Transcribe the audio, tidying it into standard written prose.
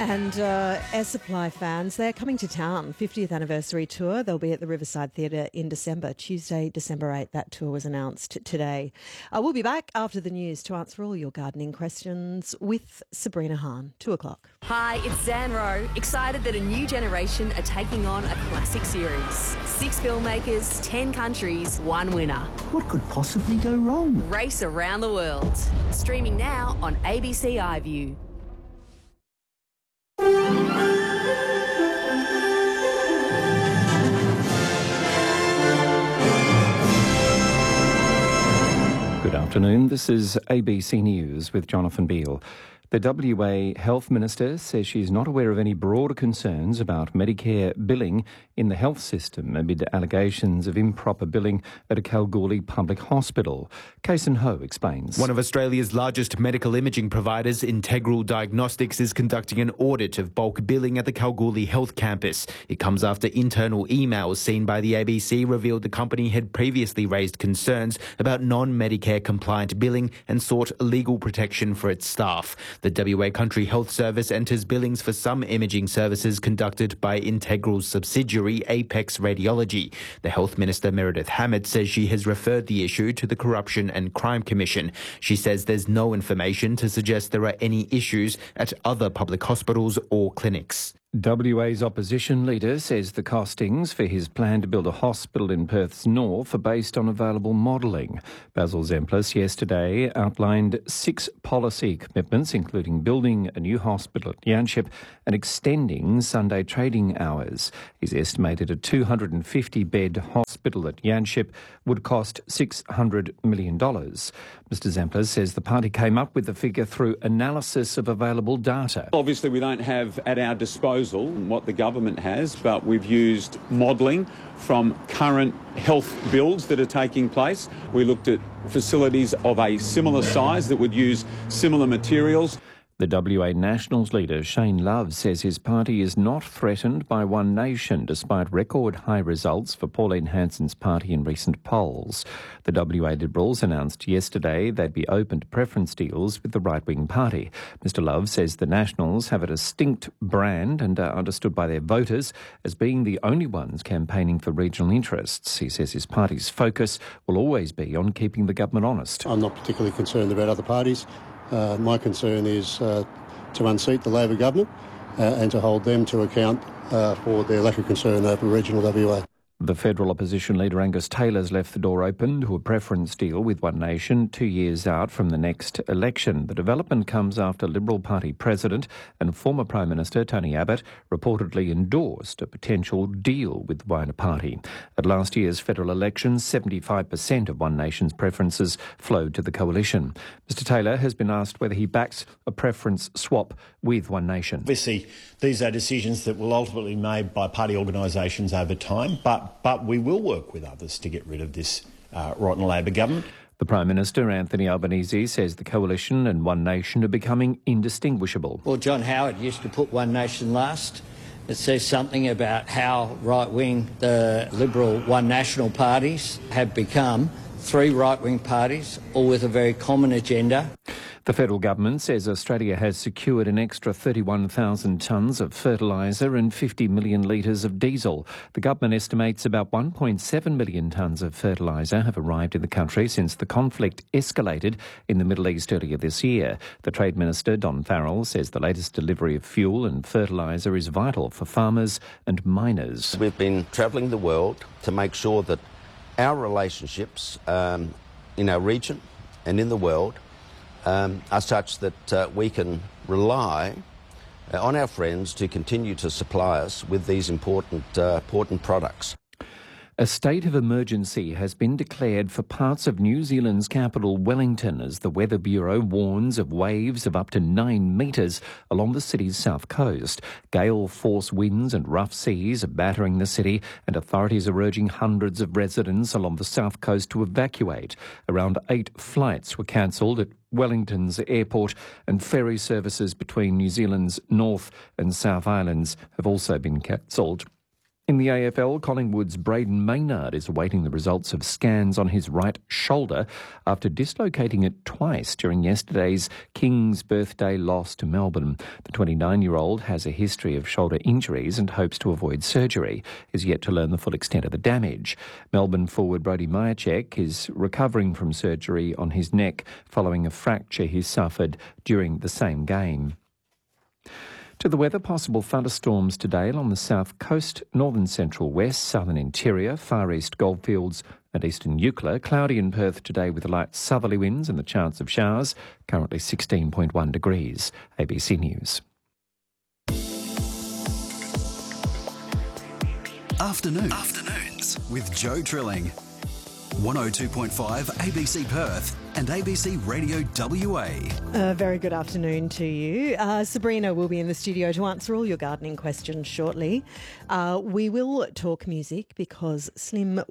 And Air Supply fans, they're coming to town, 50th anniversary tour. They'll be at the Riverside Theatre in December. Tuesday, December 8th, that tour was announced today. We'll be back after the news to answer all your gardening questions with Sabrina Hahn, 2 o'clock. Hi, it's Zan Rowe, excited that a new generation are taking on a classic series. 6 filmmakers, 10 countries, 1 winner. What could possibly go wrong? Race around the world. Streaming now on ABC iView. Good afternoon. This is ABC News with Jonathan Beale. The WA Health Minister says she's not aware of any broader concerns about Medicare billing in the health system amid allegations of improper billing at a Kalgoorlie public hospital. Kason Ho explains. One of Australia's largest medical imaging providers, Integral Diagnostics, is conducting an audit of bulk billing at the Kalgoorlie Health Campus. It comes after internal emails seen by the ABC revealed the company had previously raised concerns about non-Medicare compliant billing and sought legal protection for its staff. The WA Country Health Service enters billings for some imaging services conducted by Integral's subsidiary Apex Radiology. The Health Minister Meredith Hammett says she has referred the issue to the Corruption and Crime Commission. She says there's no information to suggest there are any issues at other public hospitals or clinics. WA's opposition leader says the costings for his plan to build a hospital in Perth's north are based on available modelling. Basil Zemplis yesterday outlined 6 policy commitments, including building a new hospital at Yanchep and extending Sunday trading hours. He's estimated a 250-bed hospital at Yanchep would cost $600 million. Mr Zemplis says the party came up with the figure through analysis of available data. Obviously, we don't have at our disposal what the government has, but we've used modelling from current health builds that are taking place. We looked at facilities of a similar size that would use similar materials. The WA Nationals leader Shane Love says his party is not threatened by One Nation despite record high results for Pauline Hanson's party in recent polls. The WA Liberals announced yesterday they'd be open to preference deals with the right-wing party. Mr Love says the Nationals have a distinct brand and are understood by their voters as being the only ones campaigning for regional interests. He says his party's focus will always be on keeping the government honest. I'm not particularly concerned about other parties. My concern is to unseat the Labor government and to hold them to account for their lack of concern over regional WA. The federal opposition leader Angus Taylor's left the door open to a preference deal with One Nation 2 years out from the next election. The development comes after Liberal Party President and former Prime Minister Tony Abbott reportedly endorsed a potential deal with One Party. At last year's federal elections, 75% of One Nation's preferences flowed to the coalition. Mr Taylor has been asked whether he backs a preference swap with One Nation. Obviously, these are decisions that will ultimately be made by party organisations over time, but we will work with others to get rid of this rotten Labor government. The Prime Minister, Anthony Albanese, says the coalition and One Nation are becoming indistinguishable. Well, John Howard used to put One Nation last. It says something about how right-wing the Liberal One National parties have become 3 right-wing parties, all with a very common agenda. The federal government says Australia has secured an extra 31,000 tonnes of fertiliser and 50 million litres of diesel. The government estimates about 1.7 million tonnes of fertiliser have arrived in the country since the conflict escalated in the Middle East earlier this year. The Trade Minister, Don Farrell, says the latest delivery of fuel and fertiliser is vital for farmers and miners. We've been travelling the world to make sure that our relationships in our region and in the world are such that we can rely on our friends to continue to supply us with these important products. A state of emergency has been declared for parts of New Zealand's capital, Wellington, as the Weather Bureau warns of waves of up to 9 metres along the city's south coast. Gale-force winds and rough seas are battering the city, and authorities are urging hundreds of residents along the south coast to evacuate. Around 8 flights were cancelled at Wellington's airport, and ferry services between New Zealand's North and South Islands have also been cancelled. In the AFL, Collingwood's Braden Maynard is awaiting the results of scans on his right shoulder after dislocating it twice during yesterday's King's birthday loss to Melbourne. The 29-year-old has a history of shoulder injuries and hopes to avoid surgery. He is yet to learn the full extent of the damage. Melbourne forward Brody Myercheck is recovering from surgery on his neck following a fracture he suffered during the same game. To the weather, possible thunderstorms today along the south coast, northern central west, southern interior, far east goldfields and eastern Eucla. Cloudy in Perth today with light southerly winds and the chance of showers. Currently 16.1 degrees. ABC News. Afternoons with Joe Trilling. 102.5 ABC Perth and ABC Radio WA. A very good afternoon to you. Sabrina will be in the studio to answer all your gardening questions shortly. We will talk music because Slim